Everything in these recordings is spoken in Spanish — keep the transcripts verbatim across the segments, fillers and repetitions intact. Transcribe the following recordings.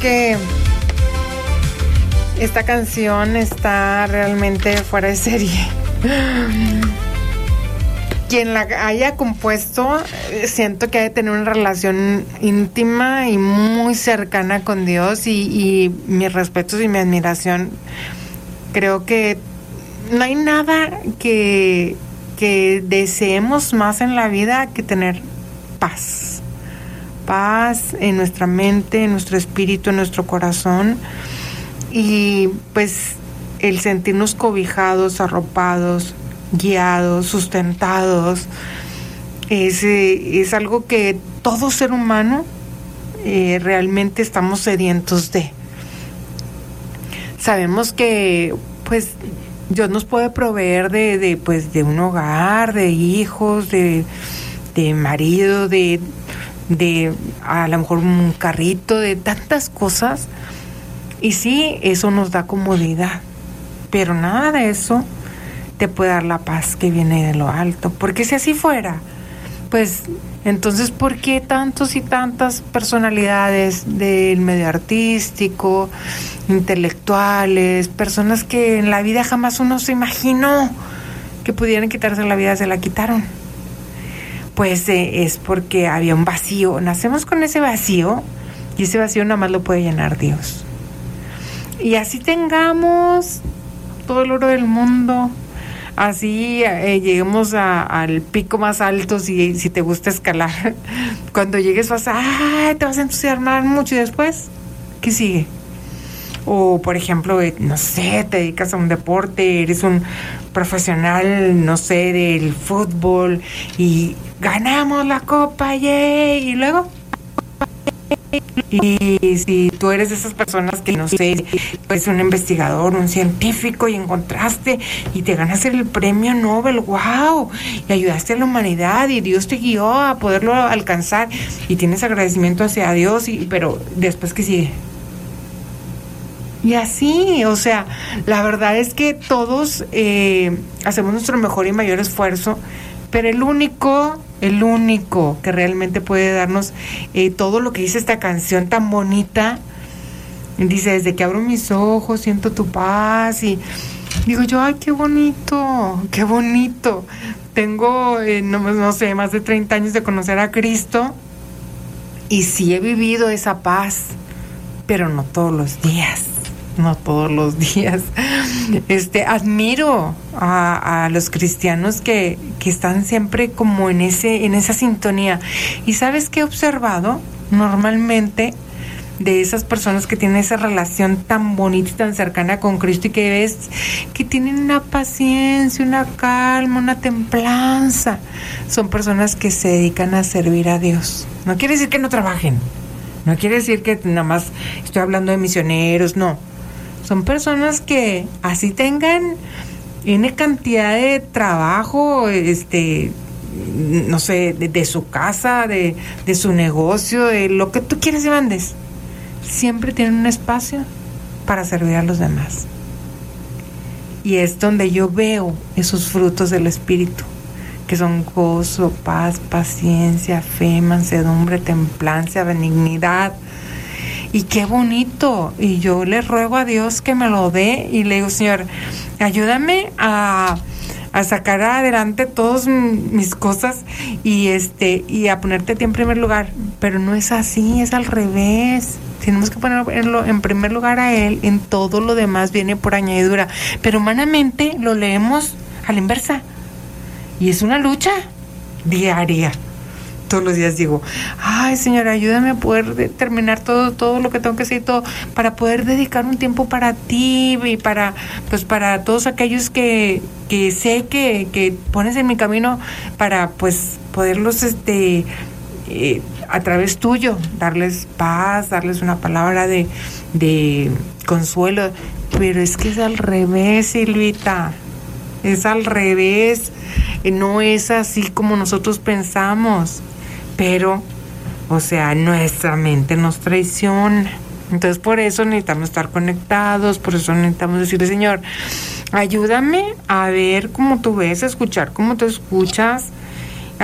que esta canción está realmente fuera de serie. Quien la haya compuesto, siento que ha de tener una relación íntima y muy cercana con Dios, y, y mis respetos y mi admiración. Creo que no hay nada que, que deseemos más en la vida que tener paz. Paz en nuestra mente, en nuestro espíritu, en nuestro corazón. Y pues el sentirnos cobijados, arropados, guiados, sustentados, es, es algo que todo ser humano eh, realmente estamos sedientos de. Sabemos que pues Dios nos puede proveer de, de pues de un hogar, de hijos, de, de marido, de, de a lo mejor un carrito, de tantas cosas. Y sí, eso nos da comodidad, pero nada de eso te puede dar la paz que viene de lo alto. Porque si así fuera, pues entonces ¿por qué tantos y tantas personalidades del medio artístico, intelectuales, personas que en la vida jamás uno se imaginó que pudieran quitarse la vida, se la quitaron? Pues eh, es porque había un vacío. Nacemos con ese vacío, y ese vacío nada más lo puede llenar Dios. Y así tengamos todo el oro del mundo, así eh, lleguemos a, al pico más alto, si, si te gusta escalar. Cuando llegues vas a, ¡ay!, te vas a entusiasmar mucho, y después, ¿qué sigue? O, por ejemplo, eh, no sé, te dedicas a un deporte, eres un profesional, no sé, del fútbol, y ganamos la copa, ¡yay! Y luego... Y si tú eres de esas personas que, no sé, eres un investigador, un científico, y encontraste y te ganaste el premio Nobel, wow, y ayudaste a la humanidad y Dios te guió a poderlo alcanzar y tienes agradecimiento hacia Dios, y, pero después, ¿qué sigue? Y así, o sea, la verdad es que todos eh, hacemos nuestro mejor y mayor esfuerzo, pero el único, el único que realmente puede darnos eh, todo lo que dice esta canción tan bonita, dice, desde que abro mis ojos siento tu paz, y digo yo, ay, qué bonito, qué bonito. Tengo, eh, no, no sé, más de treinta años de conocer a Cristo, y sí he vivido esa paz, pero no todos los días. No todos los días. Este, admiro a, a los cristianos que, que están siempre como en ese, en esa sintonía. ¿Y sabes qué he observado? Normalmente, de esas personas que tienen esa relación tan bonita y tan cercana con Cristo, y que ves que tienen una paciencia, una calma, una templanza, son personas que se dedican a servir a Dios. No quiere decir que no trabajen, no quiere decir que nada más estoy hablando de misioneros, no. Son personas que así tengan una cantidad de trabajo, este, no sé, de, de su casa, de, de su negocio, de lo que tú quieras y mandes. Siempre tienen un espacio para servir a los demás. Y es donde yo veo esos frutos del Espíritu, que son gozo, paz, paciencia, fe, mansedumbre, templanza, benignidad. Y qué bonito. Y yo le ruego a Dios que me lo dé, y le digo, Señor, ayúdame a, a sacar adelante todas mis cosas, y este y a ponerte a ti en primer lugar. Pero no es así, es al revés. Tenemos que ponerlo en primer lugar a Él, en todo lo demás viene por añadidura. Pero humanamente lo leemos a la inversa, y es una lucha diaria. Todos los días digo, ay, Señor, ayúdame a poder de, terminar todo, todo lo que tengo que hacer, todo, para poder dedicar un tiempo para ti, y para, pues, para todos aquellos que, que sé que, que pones en mi camino, para, pues, poderlos, este, eh, a través tuyo, darles paz, darles una palabra de, de consuelo. Pero es que es al revés, Silvita, es al revés, no es así como nosotros pensamos. Pero, o sea, nuestra mente nos traiciona. Entonces, por eso necesitamos estar conectados, por eso necesitamos decirle, Señor, ayúdame a ver cómo tú ves, a escuchar cómo tú escuchas,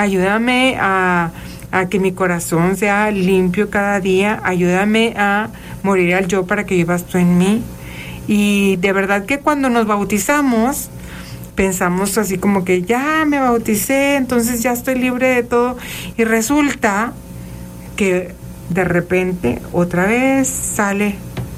ayúdame a, a que mi corazón sea limpio cada día, ayúdame a moriré al yo para que vivas tú en mí. Y de verdad que cuando nos bautizamos, pensamos así como que ya me bauticé, entonces ya estoy libre de todo. Y resulta que de repente otra vez sale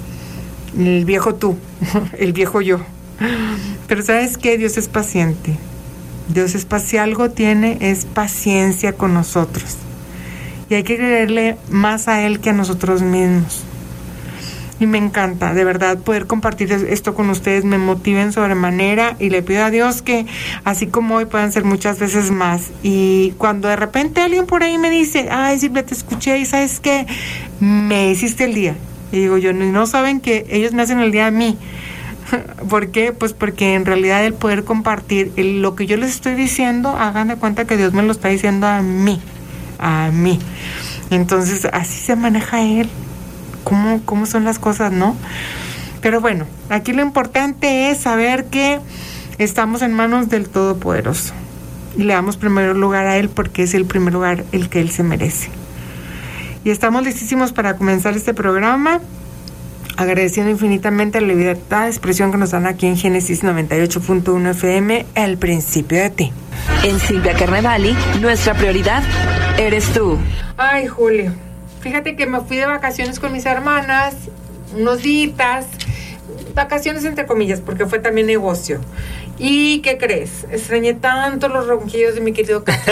el viejo tú, el viejo yo. Pero ¿sabes qué? Dios es paciente. Dios es paciente. Si algo tiene, es paciencia con nosotros. Y hay que creerle más a Él que a nosotros mismos. Y me encanta, de verdad, poder compartir esto con ustedes. Me motiva en sobremanera y le pido a Dios que así como hoy puedan ser muchas veces más. Y cuando de repente alguien por ahí me dice, ay, Silvia, te escuché y ¿sabes qué? Me hiciste el día. Y digo yo, no, no saben que ellos me hacen el día a mí. ¿Por qué? Pues porque en realidad el poder compartir el, lo que yo les estoy diciendo, hagan de cuenta que Dios me lo está diciendo a mí, a mí. Entonces así se maneja Él. ¿Cómo, cómo son las cosas, no? Pero bueno, aquí lo importante es saber que estamos en manos del Todopoderoso y le damos primer lugar a Él porque es el primer lugar el que Él se merece. Y estamos listísimos para comenzar este programa, agradeciendo infinitamente la libertad de expresión que nos dan aquí en Génesis noventa y ocho punto uno F M, el principio de ti. En Silvia Carnevali, nuestra prioridad eres tú. Ay, Julio, fíjate que me fui de vacaciones con mis hermanas, unos días, vacaciones entre comillas, porque fue también negocio. ¿Y qué crees? Extrañé tanto los ronquidos de mi querido Cacho.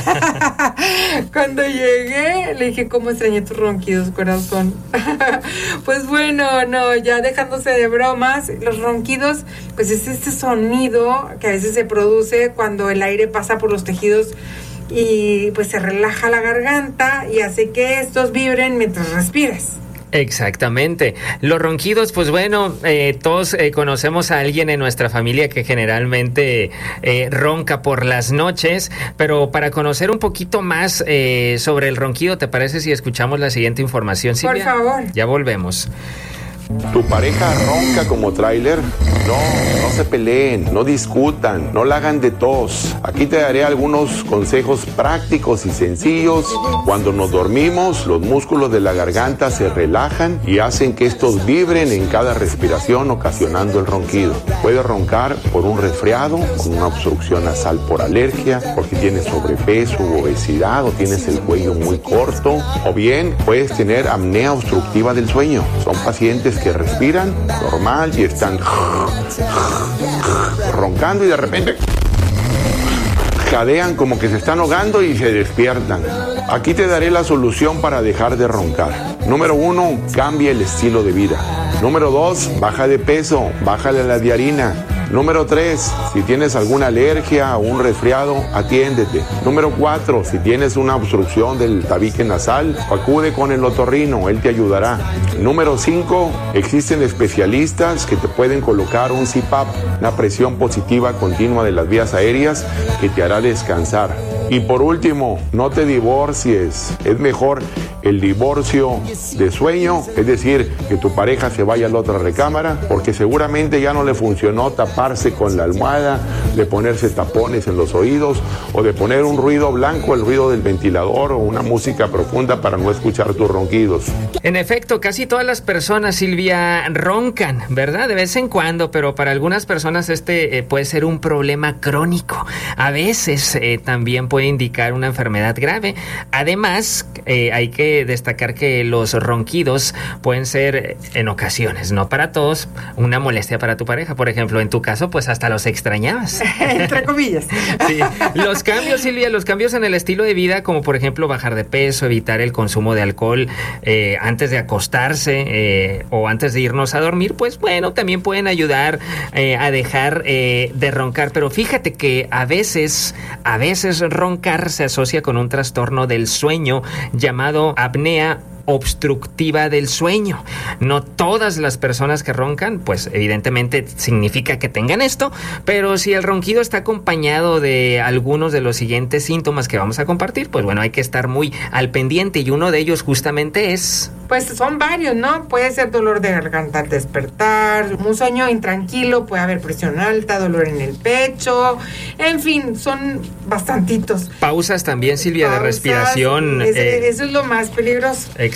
Cuando llegué, le dije, ¿cómo extrañé tus ronquidos, corazón? Pues bueno, no, ya dejándose de bromas, los ronquidos, pues es este sonido que a veces se produce cuando el aire pasa por los tejidos y pues se relaja la garganta y hace que estos vibren mientras respiras. Exactamente. Los ronquidos, pues bueno, eh, todos eh, conocemos a alguien en nuestra familia que generalmente eh, ronca por las noches, pero para conocer un poquito más eh, sobre el ronquido, ¿te parece si escuchamos la siguiente información, Silvia? Por favor. Ya volvemos. ¿Tu pareja ronca como tráiler? No, no se peleen, no discutan, no la hagan de tos. Aquí te daré algunos consejos prácticos y sencillos. Cuando nos dormimos, los músculos de la garganta se relajan y hacen que estos vibren en cada respiración, ocasionando el ronquido. Puedes roncar por un resfriado, con una obstrucción nasal por alergia, porque tienes sobrepeso u obesidad o tienes el cuello muy corto, o bien puedes tener apnea obstructiva del sueño. Son pacientes que respiran normal y están roncando y de repente jadean como que se están ahogando y se despiertan. Aquí te daré la solución para dejar de roncar. Número uno, cambia el estilo de vida. Número dos, baja de peso, bájale la diarina. Número tres, si tienes alguna alergia o un resfriado, atiéndete. Número cuatro, si tienes una obstrucción del tabique nasal, acude con el otorrino, él te ayudará. Número cinco, existen especialistas que te pueden colocar un C PAP, una presión positiva continua de las vías aéreas que te hará descansar. Y por último, no te divorcies. Es mejor el divorcio de sueño, es decir, que tu pareja se vaya a la otra recámara, porque seguramente ya no le funcionó taparse con la almohada, de ponerse tapones en los oídos o de poner un ruido blanco, el ruido del ventilador o una música profunda para no escuchar tus ronquidos. En efecto, casi todas las personas, Silvia, roncan, ¿verdad? De vez en cuando, pero para algunas personas este eh, puede ser un problema crónico. A veces eh, también puede indicar una enfermedad grave. Además, eh, hay que destacar que los ronquidos pueden ser, en ocasiones, no para todos, una molestia para tu pareja. Por ejemplo, en tu caso, pues hasta los extrañabas. Entre comillas. Sí. Los cambios, Silvia, los cambios en el estilo de vida, como por ejemplo bajar de peso, evitar el consumo de alcohol eh, antes de acostarse eh, o antes de irnos a dormir, pues bueno, también pueden ayudar eh, a dejar eh, de roncar. Pero fíjate que a veces, a veces roncar se asocia con un trastorno del sueño llamado apnea obstructiva del sueño. No todas las personas que roncan, pues evidentemente significa que tengan esto, pero si el ronquido está acompañado de algunos de los siguientes síntomas que vamos a compartir, pues bueno, hay que estar muy al pendiente y uno de ellos justamente es... Pues son varios, ¿no? Puede ser dolor de garganta al despertar, un sueño intranquilo, puede haber presión alta, dolor en el pecho, en fin, son bastantitos. Pausas también, Silvia, Pausas, de respiración. Es, eh, eso es lo más peligroso. Exacto.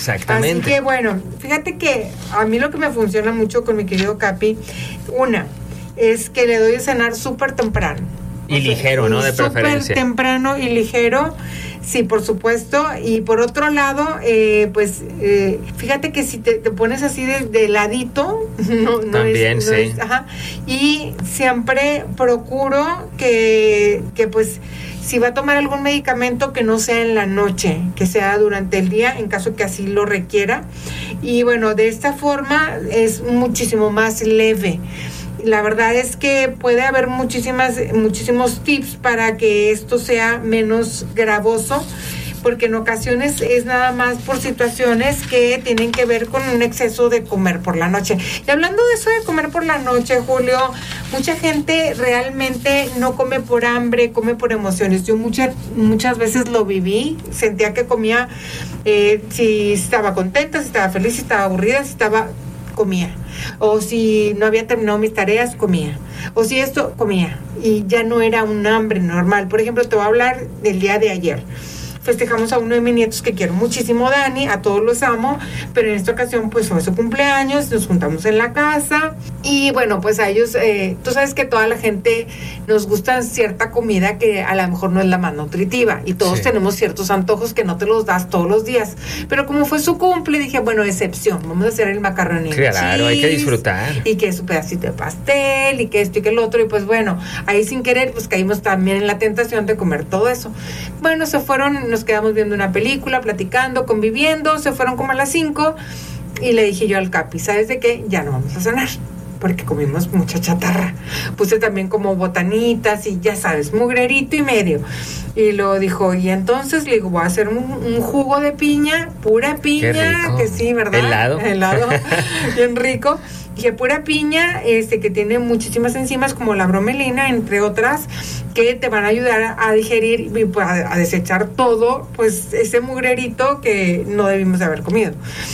Exactamente. Así que bueno, fíjate que a mí lo que me funciona mucho con mi querido Capi, una, es que le doy a cenar súper temprano. Y ligero, ¿no? De preferencia. Súper temprano y ligero, sí, por supuesto. Y por otro lado, eh, pues, eh, fíjate que si te, te pones así de, de ladito, no, no También, es, no sí. es, ajá. Y siempre procuro que, que, pues, si va a tomar algún medicamento, que no sea en la noche, que sea durante el día, en caso que así lo requiera. Y bueno, de esta forma es muchísimo más leve. La verdad es que puede haber muchísimas, muchísimos tips para que esto sea menos gravoso, porque en ocasiones es nada más por situaciones que tienen que ver con un exceso de comer por la noche. Y hablando de eso de comer por la noche, Julio, mucha gente realmente no come por hambre, come por emociones. Yo muchas, muchas veces lo viví, sentía que comía, eh, si estaba contenta, si estaba feliz, si estaba aburrida, si estaba... comía, o si no había terminado mis tareas, comía, o si esto, comía, y ya no era un hambre normal. Por ejemplo, te voy a hablar del día de ayer. Festejamos a uno de mis nietos que quiero muchísimo, Dani, a todos los amo, pero en esta ocasión pues fue su cumpleaños, nos juntamos en la casa y bueno, pues a ellos, eh, tú sabes que toda la gente nos gusta cierta comida que a lo mejor no es la más nutritiva y todos sí. tenemos ciertos antojos que no te los das todos los días, pero como fue su cumple dije, bueno, excepción, vamos a hacer el macarrón y claro, hay que disfrutar y que su pedacito de pastel y que esto y que el otro y pues bueno, ahí sin querer pues caímos también en la tentación de comer todo eso. Bueno, se fueron, nos quedamos viendo una película, platicando, conviviendo, se fueron como a las cinco y le dije yo al Capi, ¿sabes de qué? Ya no vamos a cenar, porque comimos mucha chatarra. Puse también como botanitas y ya sabes, mugrerito y medio. Y lo dijo, y entonces le digo, voy a hacer un, un jugo de piña, pura piña, que sí, ¿verdad? Helado. Helado, bien rico. Dije, pura piña, este, que tiene muchísimas enzimas como la bromelina, entre otras, que te van a ayudar a digerir y a, a desechar todo, pues, ese mugrerito que no debimos de haber comido.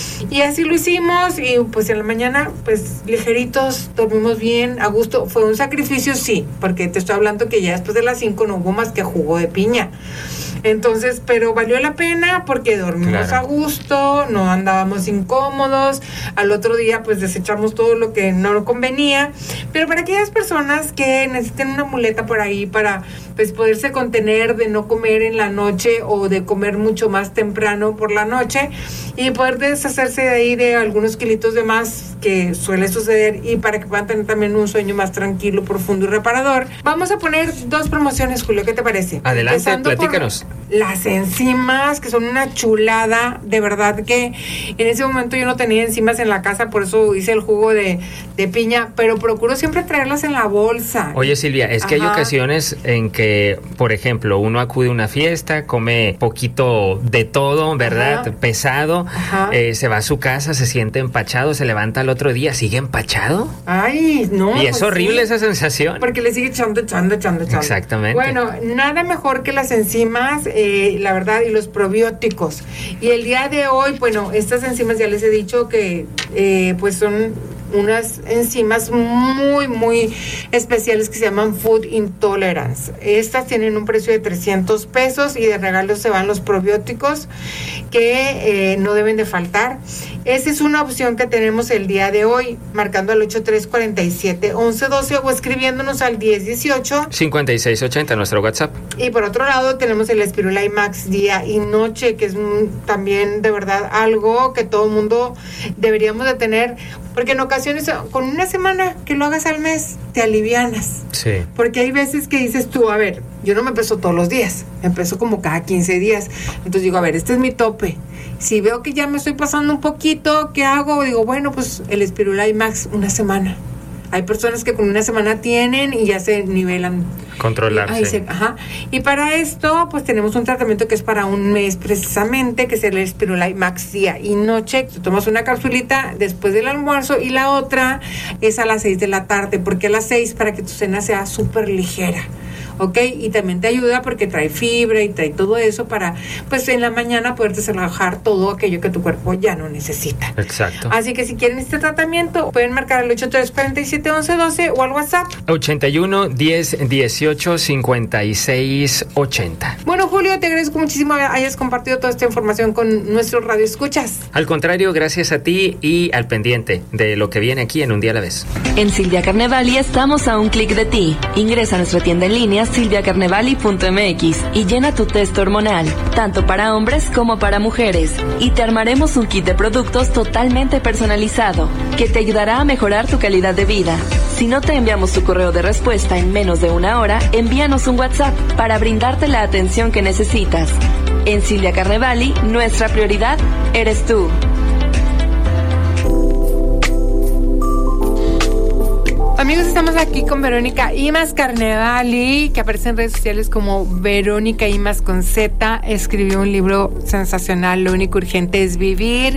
Y así lo hicimos, y pues en la mañana, pues, ligeritos, dormimos bien, a gusto. Fue un sacrificio, sí, porque te estoy hablando que ya después de las cinco no hubo más que jugo de piña. Entonces, pero valió la pena porque dormimos claro. a gusto, no andábamos incómodos, al otro día pues desechamos todo lo que no convenía, pero para aquellas personas que necesiten una muleta por ahí para pues poderse contener de no comer en la noche o de comer mucho más temprano por la noche y poder deshacerse de ahí de algunos kilitos de más que suele suceder y para que puedan tener también un sueño más tranquilo, profundo y reparador. Vamos a poner dos promociones, Julio, ¿qué te parece? Adelante, empezando platícanos. Las enzimas, que son una chulada, de verdad que en ese momento yo no tenía enzimas en la casa, por eso hice el jugo de, de piña, pero procuro siempre traerlas en la bolsa. Oye, Silvia, es que Ajá. hay ocasiones en que, por ejemplo, uno acude a una fiesta, come poquito de todo, ¿verdad? Ajá. Pesado, eh, se va a su casa, se siente empachado, se levanta al otro día, ¿sigue empachado? Ay, no. Y es pues horrible sí. esa sensación. Porque le sigue echando, echando, echando, echando. Exactamente. Bueno, nada mejor que las enzimas, eh, la verdad, y los probióticos. Y el día de hoy, bueno, estas enzimas ya les he dicho que eh, pues son unas enzimas muy, muy especiales que se llaman Food Intolerance. Estas tienen un precio de trescientos pesos y de regalo se van los probióticos que eh, no deben de faltar. Esa es una opción que tenemos el día de hoy, marcando al ocho tres cuatro siete, once doce o escribiéndonos al diez dieciocho cincuenta y seis ochenta, nuestro WhatsApp. Y por otro lado tenemos el Spirulite Max día y noche, que es un, también de verdad algo que todo el mundo deberíamos de tener, porque en ocasiones con una semana que lo hagas al mes te alivianas. Sí. Porque hay veces que dices tú, a ver, yo no me peso todos los días, me peso como cada quince días. Entonces digo, a ver, este es mi tope. Si veo que ya me estoy pasando un poquito, ¿qué hago? Digo, bueno, pues el Spirulite Max una semana. Hay personas que con una semana tienen y ya se nivelan. Controlarse. Y, se, ajá. Y para esto, pues tenemos un tratamiento que es para un mes precisamente, que es el Spirulite Max día y noche. Tú tomas una capsulita después del almuerzo y la otra es a las seis de la tarde. ¿Por qué a las seis? Para que tu cena sea súper ligera. ¿ok? Y también te ayuda porque trae fibra y trae todo eso para, pues en la mañana poderte relajar todo aquello que tu cuerpo ya no necesita. Exacto. Así que si quieren este tratamiento, pueden marcar al ochenta y tres, cuarenta y siete, once, doce o al WhatsApp. ochenta y uno, diez, dieciocho, cincuenta y seis, ochenta. Bueno, Julio, te agradezco muchísimo que hayas compartido toda esta información con nuestros radioescuchas. Al contrario, gracias a ti y al pendiente de lo que viene aquí en Un Día a la Vez. En Silvia Carnevali estamos a un clic de ti. Ingresa a nuestra tienda en línea silvia carnevali punto m x y llena tu test hormonal, tanto para hombres como para mujeres. Y te armaremos un kit de productos totalmente personalizado que te ayudará a mejorar tu calidad de vida. Si no te enviamos tu correo de respuesta en menos de una hora, envíanos un WhatsApp para brindarte la atención que necesitas. En Silvia Carnevali, nuestra prioridad eres tú. Amigos, estamos aquí con Verónica Imaz Carnevali, que aparece en redes sociales como Verónica Imaz con Z. Escribió un libro sensacional, Lo único urgente es vivir.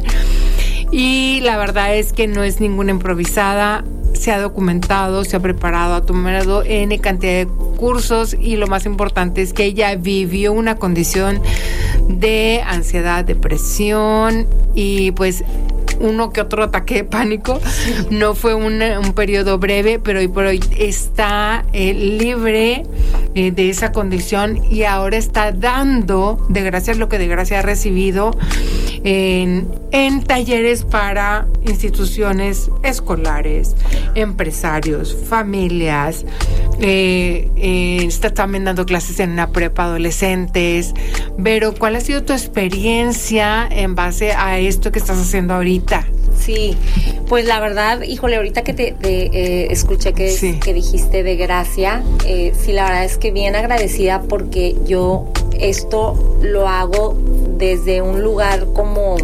Y la verdad es que no es ninguna improvisada. Se ha documentado, se ha preparado, ha tomado N cantidad de cursos y lo más importante es que ella vivió una condición de ansiedad, depresión y pues uno que otro ataque de pánico. No fue un, un periodo breve, pero hoy por hoy está eh, libre eh, de esa condición y ahora está dando de gracia lo que de gracia ha recibido en, en talleres para instituciones escolares, empresarios, familias. Eh, eh, está también dando clases en una prepa adolescentes. Vero, ¿cuál ha sido tu experiencia en base a esto que estás haciendo ahorita? Sí, pues la verdad, híjole, ahorita que te, te eh, escuché que, sí. que dijiste de gracia, eh, sí, la verdad es que bien agradecida porque yo esto lo hago desde un lugar como,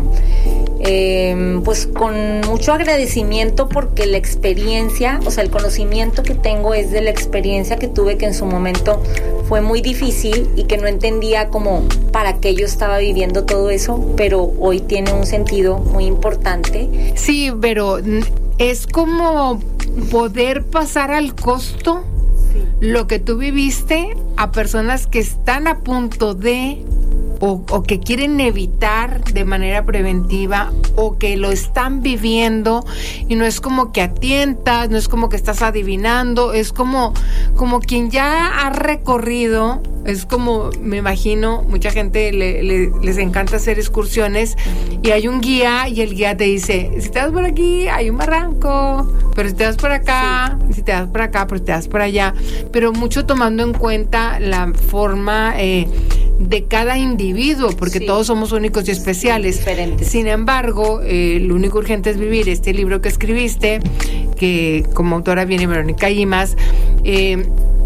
eh, pues con mucho agradecimiento porque la experiencia, o sea, el conocimiento que tengo es de la experiencia que tuve que en su momento fue muy difícil y que no entendía como para qué yo estaba viviendo todo eso, pero hoy tiene un sentido muy importante. Sí, pero es como poder pasar al costo sí. lo que tú viviste a personas que están a punto de O, o que quieren evitar de manera preventiva o que lo están viviendo y no es como que atientas, no es como que estás adivinando, es como, como quien ya ha recorrido, es como, me imagino, mucha gente le, le, les encanta hacer excursiones y hay un guía y el guía te dice, si te vas por aquí hay un barranco, pero si te vas por acá, sí. si te vas por acá, pero si te vas por allá, pero mucho tomando en cuenta la forma eh, de cada individuo, porque sí. todos somos únicos y especiales. Diferentes. Sin embargo, eh, Lo único urgente es vivir, este libro que escribiste, que como autora viene Verónica Imaz, eh,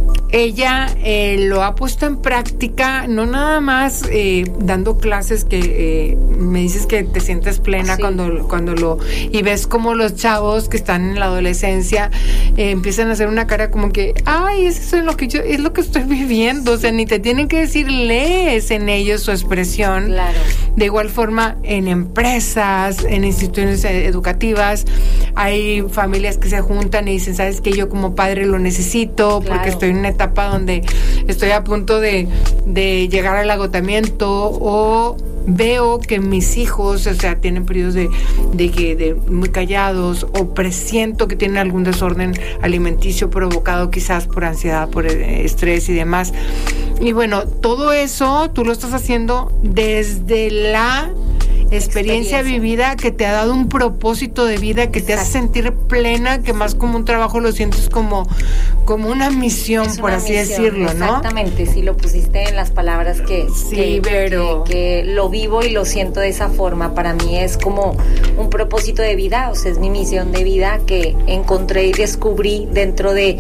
ella eh, lo ha puesto en práctica, no nada más eh, dando clases que eh, me dices que te sientes plena sí. cuando, cuando lo... Y ves como los chavos que están en la adolescencia eh, empiezan a hacer una cara como que, ay, eso es lo que yo, es lo que estoy viviendo. O sea, ni te tienen que decir, lees en ellos su expresión. Claro. De igual forma, en empresas, en instituciones educativas, hay familias que se juntan y dicen, ¿sabes qué? Yo como padre lo necesito claro. porque estoy en una etapa donde estoy a punto de, de llegar al agotamiento o veo que mis hijos, o sea, tienen periodos de, de, de, de muy callados o presiento que tienen algún desorden alimenticio provocado quizás por ansiedad, por estrés y demás. Y bueno, todo eso tú lo estás haciendo desde la experiencia, experiencia vivida que te ha dado un propósito de vida que Exacto. te hace sentir plena, que más como un trabajo lo sientes como, como una misión, es por una así misión, decirlo, ¿no? Exactamente, sí lo pusiste en las palabras que, sí, que, pero... que, que lo vivo y lo siento de esa forma. Para mí es como un propósito de vida, o sea, es mi misión de vida que encontré y descubrí dentro de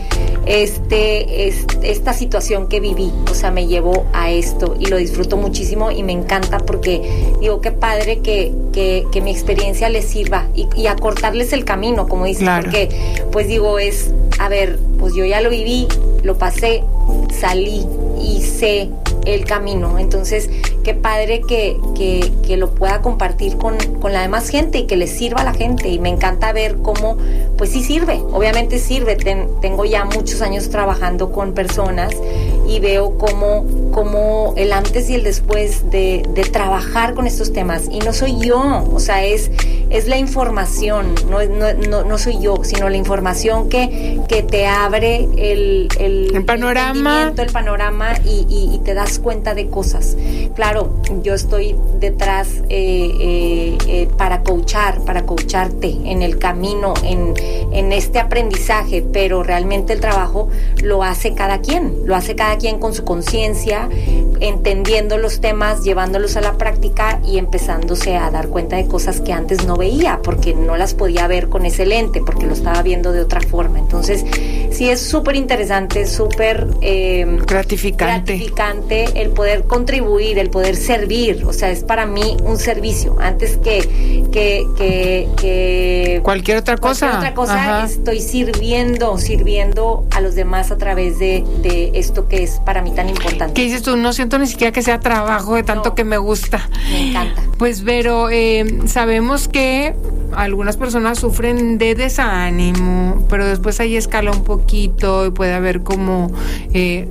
este, este esta situación que viví, o sea, me llevó a esto y lo disfruto muchísimo y me encanta porque digo, qué padre que, que, que mi experiencia les sirva y, y acortarles el camino, como dices, claro. porque pues digo, es, a ver, pues yo ya lo viví, lo pasé, salí y sé el camino, entonces qué padre que, que, que lo pueda compartir con, con la demás gente y que les sirva a la gente y me encanta ver cómo, pues sí sirve, obviamente sirve, Ten, tengo ya muchos años trabajando con personas y veo cómo, cómo el antes y el después de, de trabajar con estos temas. Y no soy yo, o sea, es, es la información, no, no, no, no soy yo, sino la información que, que te abre el, el, el panorama, el, el panorama y, y, y te das cuenta de cosas. Claro, yo estoy detrás eh, eh, eh, para coachar, para coacharte en el camino, en, en este aprendizaje, pero realmente el trabajo lo hace cada quien, lo hace cada quien con su conciencia, entendiendo los temas, llevándolos a la práctica y empezándose a dar cuenta de cosas que antes no veía, porque no las podía ver con ese lente, porque lo estaba viendo de otra forma. Entonces, sí es súper interesante, súper eh, gratificante. gratificante el poder contribuir, el poder servir. O sea, es para mí un servicio. Antes que, que, que, que cualquier otra cosa. Cualquier otra cosa, Ajá. Estoy sirviendo, sirviendo a los demás a través de, de esto que es para mí tan importante. ¿Qué dices tú? No siento ni siquiera que sea trabajo de tanto No. que me gusta. Me encanta. Pues, Vero, eh, sabemos que algunas personas sufren de desánimo, pero después ahí escala un poquito y puede haber como, eh,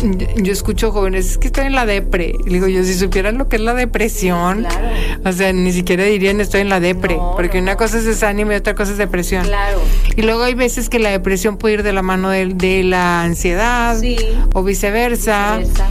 yo escucho jóvenes, es que estoy en la depre. Y digo yo, si supieran lo que es la depresión, Claro. o sea, ni siquiera dirían estoy en la depre, No, porque no, una no. cosa es desánimo y otra cosa es depresión. Claro. Y luego hay veces que la depresión puede ir de la mano de, de la ansiedad, Sí. o viceversa. Viceversa.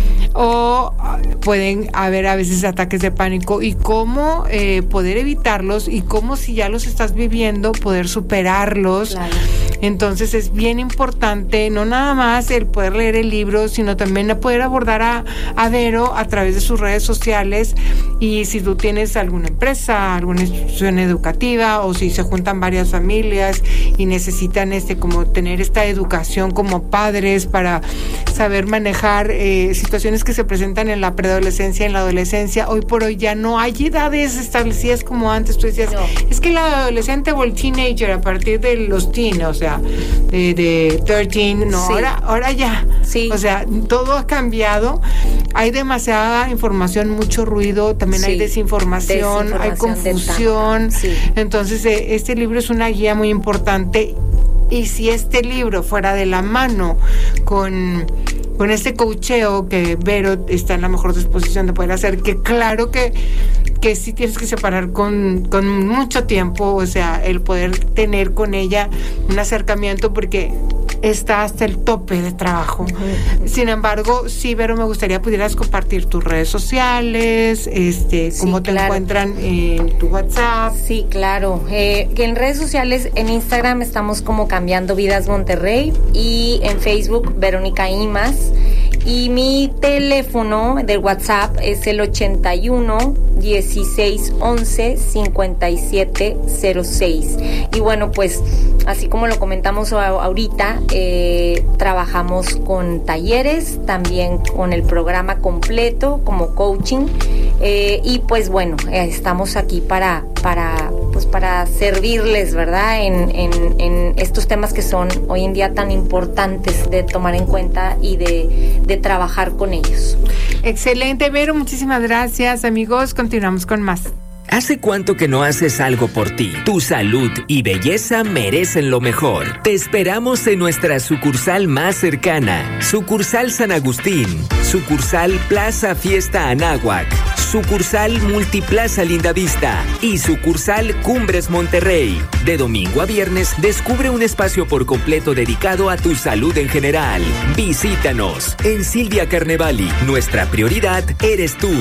O pueden haber a veces ataques de pánico y cómo eh, poder evitarlos y cómo si ya los estás viviendo poder superarlos. Claro. Entonces es bien importante no nada más el poder leer el libro, sino también poder abordar a, a Vero a través de sus redes sociales. Y si tú tienes alguna empresa, alguna institución educativa, o si se juntan varias familias y necesitan este como tener esta educación como padres para saber manejar eh, situaciones que se presentan en la preadolescencia, en la adolescencia. Hoy por hoy ya no hay edades establecidas como antes. Tú decías, No. es que la adolescente o el teenager a partir de los teen, o sea, de, de trece, no, Sí. ahora, ahora ya. Sí. O sea, todo ha cambiado. Hay demasiada información, mucho ruido, también hay Sí. desinformación, hay Desinformación de confusión. tanta. Sí. Entonces, eh, este libro es una guía muy importante. Y si este libro fuera de la mano con, con este coacheo que Vero está en la mejor disposición de poder hacer, que claro que, que sí tienes que separar con, con mucho tiempo, o sea, el poder tener con ella un acercamiento, porque está hasta el tope de trabajo. Uh-huh. Sin embargo, sí, Vero, me gustaría pudieras compartir tus redes sociales, este, cómo Sí, te claro. encuentran en tu WhatsApp. Sí, claro. Eh, que en redes sociales, en Instagram estamos como Cambiando Vidas Monterrey y en Facebook Verónica Imas. Y mi teléfono del WhatsApp es el ochenta y uno, dieciséis, once, cincuenta y siete, cero seis. Y bueno, pues así como lo comentamos ahorita, eh, trabajamos con talleres, también con el programa completo como coaching. Eh, y pues bueno, eh, estamos aquí para, para, pues para servirles, ¿verdad? En, en, en estos temas que son hoy en día tan importantes de tomar en cuenta y de, de trabajar con ellos. Excelente, Vero, muchísimas gracias, amigos. Continuamos con más. ¿Hace cuánto que no haces algo por ti? Tu salud y belleza merecen lo mejor. Te esperamos en nuestra sucursal más cercana. Sucursal San Agustín. Sucursal Plaza Fiesta Anáhuac. Sucursal Multiplaza Lindavista. Y sucursal Cumbres Monterrey. De domingo a viernes, descubre un espacio por completo dedicado a tu salud en general. Visítanos. En Silvia Carnevali, nuestra prioridad eres tú.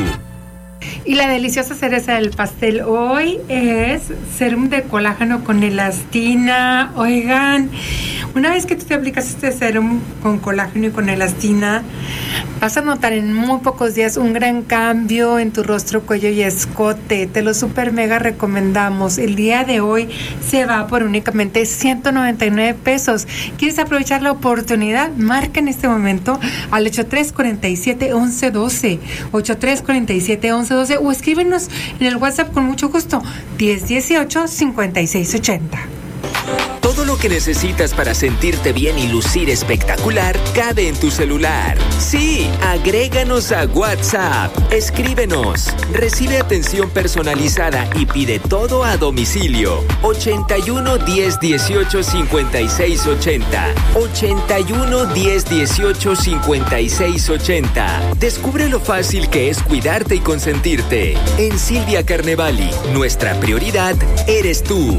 Y la deliciosa cereza del pastel hoy es serum de colágeno con elastina. Oigan, una vez que tú te aplicas este serum con colágeno y con elastina, vas a notar en muy pocos días un gran cambio en tu rostro, cuello y escote. Te lo super mega recomendamos. El día de hoy se va por únicamente ciento noventa y nueve pesos. ¿Quieres aprovechar la oportunidad? Marca en este momento al ocho tres cuatro siete, once doce. ocho tres cuatro siete, once doce o escríbenos en el WhatsApp con mucho gusto. diez dieciocho, cincuenta y seis ochenta. Todo lo lo que necesitas para sentirte bien y lucir espectacular cabe en tu celular. Sí, agréganos a WhatsApp. Escríbenos. Recibe atención personalizada y pide todo a domicilio. ochenta y uno, diez, dieciocho, cincuenta y seis, ochenta. ochenta y uno, diez, dieciocho, cincuenta y seis, ochenta. Descubre lo fácil que es cuidarte y consentirte. En Silvia Carnevali, nuestra prioridad eres tú.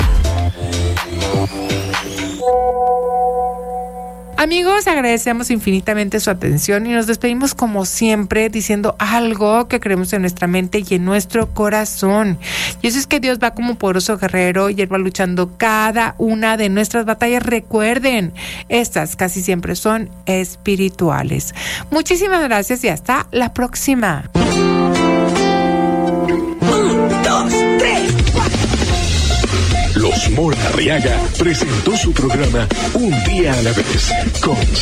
Amigos, agradecemos infinitamente su atención y nos despedimos como siempre diciendo algo que creemos en nuestra mente y en nuestro corazón. Y eso es que Dios va como poderoso guerrero y Él va luchando cada una de nuestras batallas. Recuerden, estas casi siempre son espirituales. Muchísimas gracias y hasta la próxima. Un, dos, tres, cuatro. Los Mola Arriaga presentó su programa Un Día a la Vez con